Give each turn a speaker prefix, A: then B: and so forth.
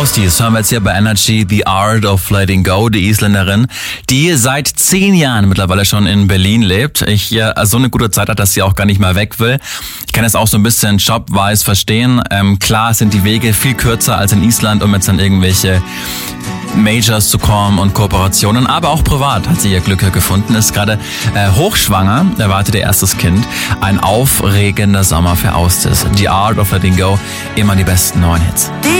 A: Ghosties hören wir jetzt hier bei Energy, The Art of Letting Go, die Isländerin, die seit 10 Jahren mittlerweile schon in Berlin lebt. So eine gute Zeit hat, dass sie auch gar nicht mehr weg will. Ich kann es auch so ein bisschen jobwise verstehen. Klar sind die Wege viel kürzer als in Island, um jetzt an irgendwelche Majors zu kommen und Kooperationen, aber auch privat hat sie ihr Glück gefunden, ist gerade hochschwanger, erwartet ihr erstes Kind. Ein aufregender Sommer für Austis. The Art of Letting Go, immer die besten neuen Hits.